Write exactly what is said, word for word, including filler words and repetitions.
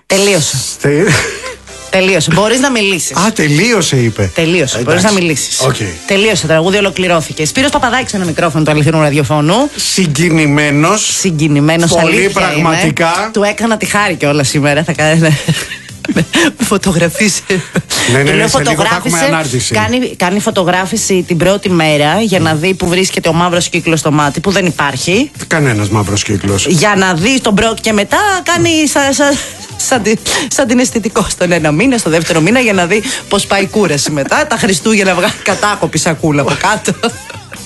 Τελείωσε. Τελείωσε. Μπορείς να μιλήσεις. Α, τελείωσε, είπε. Τελείωσε. Μπορείς να μιλήσεις. Okay. Τελείωσε. Το τραγούδι ολοκληρώθηκε. Σπύρος Παπαδάκης, ένα μικρόφωνο του αληθινού ραδιοφώνου. Συγκινημένος. Συγκινημένος, πολύ πραγματικά. Είναι. Του έκανα τη χάρη κιόλα σήμερα. Θα κάνει. Με φωτογραφίσει. Ναι, ναι, ναι, σε λίγο θα έχουμε ανάρτηση. Κάνει, κάνει φωτογράφηση την πρώτη μέρα για να δει που βρίσκεται ο μαύρος κύκλος στο μάτι, που δεν υπάρχει. Κανένας μαύρος κύκλος. Για να δει τον πρώτο και μετά κάνει σαν σα, σα, σαν την αισθητικό στον ένα μήνα, στο δεύτερο μήνα, για να δει πως πάει η κούραση μετά. Τα Χριστούγεννα βγάζει κατάκοπη σακούλα από κάτω.